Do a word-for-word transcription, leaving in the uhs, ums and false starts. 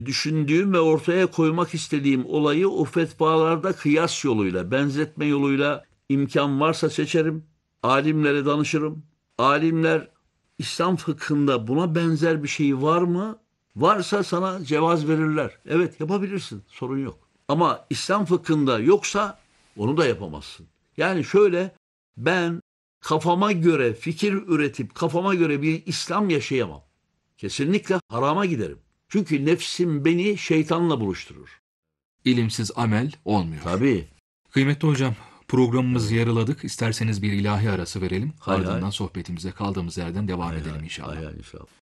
düşündüğüm ve ortaya koymak istediğim olayı o fetvalarda kıyas yoluyla, benzetme yoluyla imkan varsa seçerim. Alimlere danışırım. Alimler İslam fıkhında buna benzer bir şey var mı? Varsa sana cevaz verirler. Evet, yapabilirsin, sorun yok. Ama İslam fıkhında yoksa onu da yapamazsın. Yani şöyle, ben kafama göre fikir üretip kafama göre bir İslam yaşayamam. Kesinlikle harama giderim. Çünkü nefsim beni şeytanla buluşturur. İlimsiz amel olmuyor. Tabii. Kıymetli hocam, programımızı Evet. yarıladık. İsterseniz bir ilahi arası verelim. Hay hay. Ardından sohbetimize kaldığımız yerden devam Hay edelim hay. inşallah. Hay hay inşallah.